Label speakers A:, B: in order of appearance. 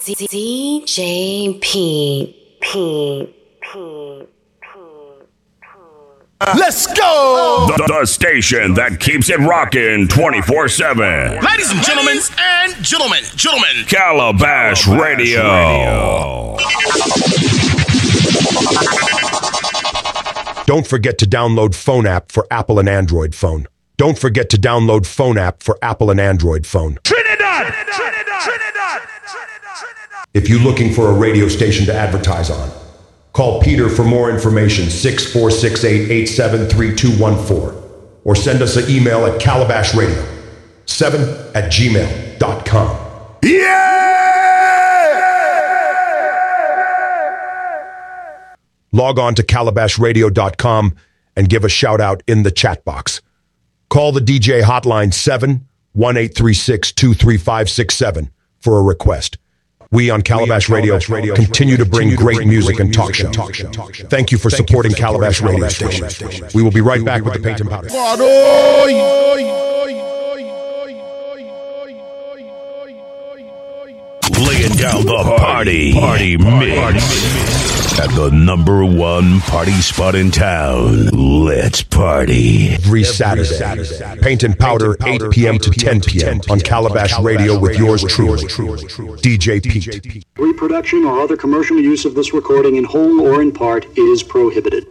A: DJ P.
B: Let's go!
C: The station that keeps it rocking 24/7.
B: Ladies and gentlemen,
C: Calabash Radio.
D: Don't forget to download Phone App for Apple and Android phone. Don't forget to download Phone App for Apple and Android phone.
B: Trinidad.
D: If you're looking for a radio station to advertise on, call Peter for more information, 646-887-3214. Or send us an email at calabashradio7@gmail.com. Log on to calabashradio.com and give a shout out in the chat box. Call the DJ hotline 7-1836-23567 for a request. We on Calabash Radio continue to bring great music and talk shows. Thank you for supporting Calabash Radio Station. We will be right back with the Paint and Powder.
C: Laying down the party mix at the #1 party spot in town. Let's party.
D: Every Saturday, Paint and Powder, 8 p.m. to 10 p.m. on Calabash Radio with yours truly, DJ Pete.
E: Reproduction or other commercial use of this recording in whole or in part is prohibited.